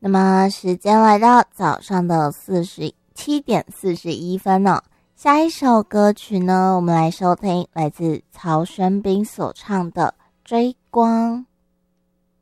那么时间来到早上的7:41了。下一首歌曲呢，我们来收听来自曹轩宾所唱的《追光》。